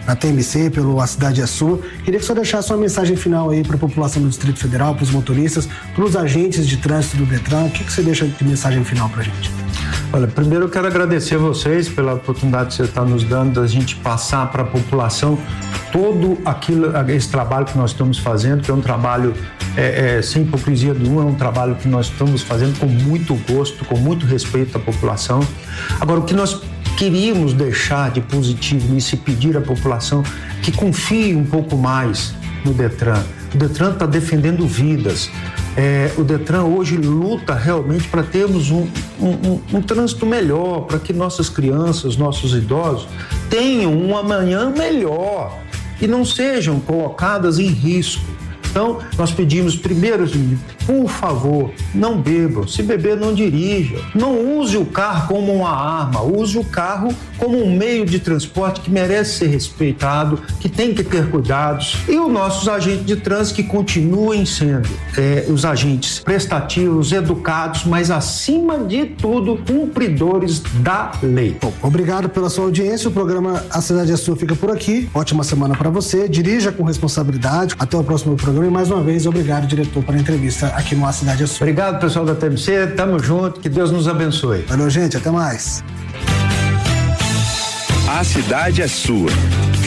na TMC, pelo A Cidade é Sua. Queria que você deixasse uma mensagem final aí para a população do Distrito Federal, para os motoristas, para os agentes de trânsito do Detran. O que você deixa de mensagem final para a gente? Olha, primeiro eu quero agradecer a vocês pela oportunidade que você está nos dando da gente passar para a população todo esse trabalho que nós estamos fazendo, que é um trabalho sem hipocrisia nenhuma, é um trabalho que nós estamos fazendo com muito gosto, com muito respeito à população. Agora, o que nós queríamos deixar de positivo nisso e pedir à população que confie um pouco mais no Detran. O Detran está defendendo vidas. O Detran hoje luta realmente para termos um trânsito melhor, para que nossas crianças, nossos idosos tenham um amanhã melhor e não sejam colocadas em risco. Então, nós pedimos primeiro, por favor, não bebam. Se beber, não dirija. Não use o carro como uma arma. Use o carro como um meio de transporte que merece ser respeitado, que tem que ter cuidados. E os nossos agentes de trânsito que continuem sendo os agentes prestativos, educados, mas acima de tudo, cumpridores da lei. Bom, obrigado pela sua audiência. O programa A Cidade é Sua fica por aqui. Ótima semana para você. Dirija com responsabilidade. Até o próximo programa. E mais uma vez, obrigado, diretor, pela entrevista aqui no A Cidade é Sua. Obrigado, pessoal da TMC. Tamo junto. Que Deus nos abençoe. Valeu, gente. Até mais. A Cidade é Sua.